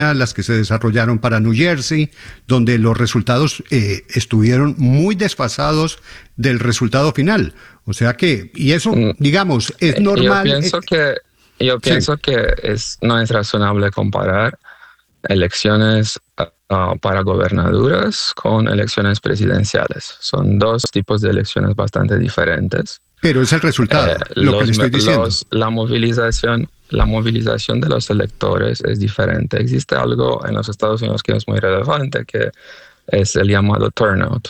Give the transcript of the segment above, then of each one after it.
las que se desarrollaron para New Jersey, donde los resultados estuvieron muy desfasados del resultado final. O sea que, y eso, digamos, es normal. Yo pienso que no es razonable comparar elecciones para gobernaturas con elecciones presidenciales. Son dos tipos de elecciones bastante diferentes. Pero es el resultado, lo que le estoy diciendo. La movilización de los electores es diferente. Existe algo en los Estados Unidos que es muy relevante, que es el llamado turnout.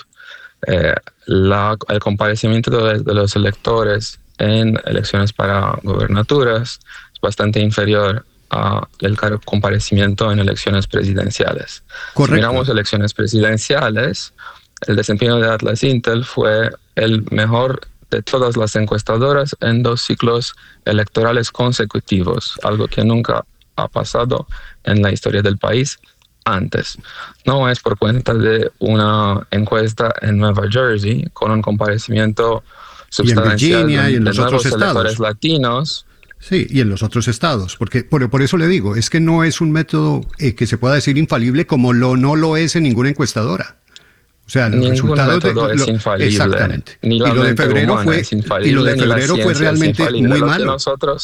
El comparecimiento de los electores en elecciones para gobernaturas es bastante inferior al comparecimiento en elecciones presidenciales. Correcto. Si miramos elecciones presidenciales, el desempeño de Atlas Intel fue el mejor de todas las encuestadoras en 2 ciclos electorales consecutivos, algo que nunca ha pasado en la historia del país antes. No es por cuenta de una encuesta en Nueva Jersey con un comparecimiento sustancial y en Virginia, y en los otros estados. Electores latinos. Sí, y en los otros estados, porque por eso le digo, es que no es un método que se pueda decir infalible como no lo es en ninguna encuestadora. O sea, los resultados es infalible. Exactamente. Ni la y lo de febrero fue infalible, y lo de febrero fue realmente muy malo.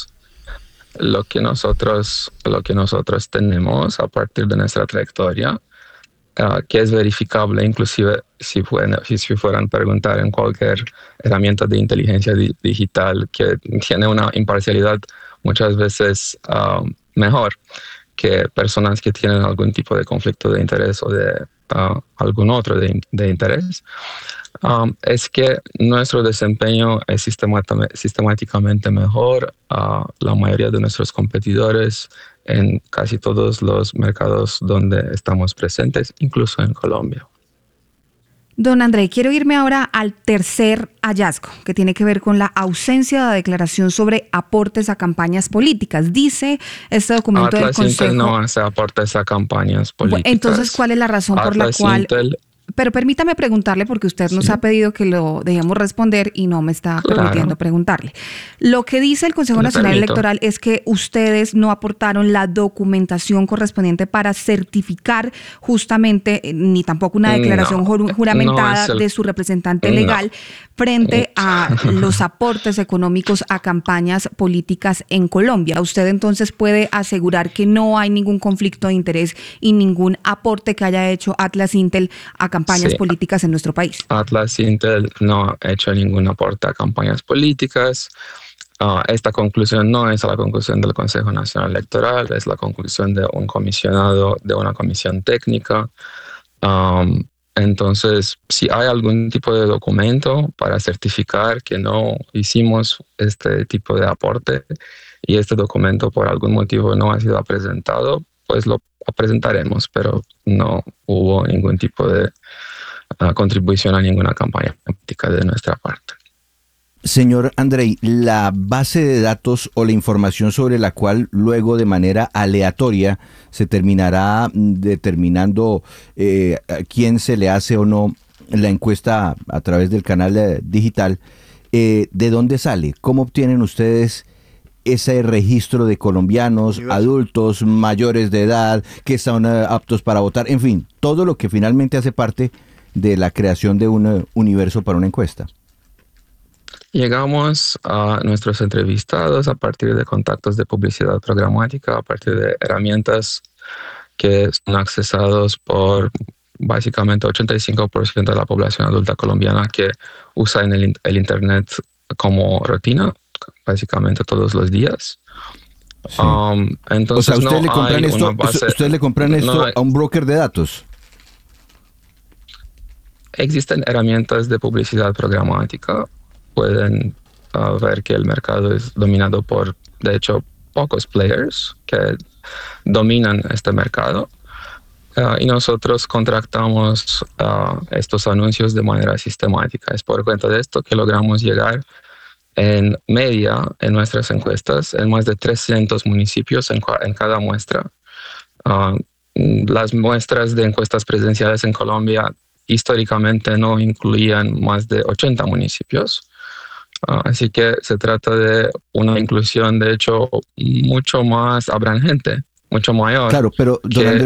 Lo que nosotros tenemos a partir de nuestra trayectoria, que es verificable, inclusive si fueran a preguntar en cualquier herramienta de inteligencia digital, que tiene una imparcialidad muchas veces mejor que personas que tienen algún tipo de conflicto de interés o de algún otro de interés, es que nuestro desempeño es sistemáticamente mejor a la mayoría de nuestros competidores en casi todos los mercados donde estamos presentes, incluso en Colombia. Don André, quiero irme ahora al tercer hallazgo, que tiene que ver con la ausencia de declaración sobre aportes a campañas políticas. Dice este documento del Consejo... Atlas Intel no hace aportes a campañas políticas. Entonces, ¿cuál es la razón por la cual... Pero permítame preguntarle, porque usted nos ha pedido que lo dejemos responder y no me está permitiendo preguntarle. Lo que dice el Consejo Nacional Electoral es que ustedes no aportaron la documentación correspondiente para certificar justamente, ni tampoco una declaración juramentada de su representante legal frente a los aportes económicos a campañas políticas en Colombia. Usted entonces puede asegurar que no hay ningún conflicto de interés y ningún aporte que haya hecho Atlas Intel a campañas políticas en nuestro país. Atlas Intel no ha hecho ningún aporte a campañas políticas. Esta conclusión no es la conclusión del Consejo Nacional Electoral, es la conclusión de un comisionado de una comisión técnica. Entonces, si hay algún tipo de documento para certificar que no hicimos este tipo de aporte y este documento por algún motivo no ha sido presentado, pues lo presentaremos, pero no hubo ningún tipo de contribución a ninguna campaña política de nuestra parte. Señor Andrei, la base de datos o la información sobre la cual luego de manera aleatoria se terminará determinando a quién se le hace o no la encuesta a través del canal digital, ¿de dónde sale? ¿Cómo obtienen ustedes ese registro de colombianos, adultos, mayores de edad, que están aptos para votar? En fin, todo lo que finalmente hace parte de la creación de un universo para una encuesta. Llegamos a nuestros entrevistados a partir de contactos de publicidad programática, a partir de herramientas que son accesados por básicamente 85% de la población adulta colombiana que usa en el Internet como rutina, básicamente todos los días. Sí. Entonces, o sea, ¿ustedes le compran esto a un broker de datos? Existen herramientas de publicidad programática. Pueden ver que el mercado es dominado por, de hecho, pocos players que dominan este mercado. Y nosotros contratamos estos anuncios de manera sistemática. Es por cuenta de esto que logramos llegar en media en nuestras encuestas en más de 300 municipios en cada muestra. Las muestras de encuestas presidenciales en Colombia históricamente no incluían más de 80 municipios. Así que se trata de una inclusión, de hecho, mucho más abrangente mucho mayor. Claro, pero don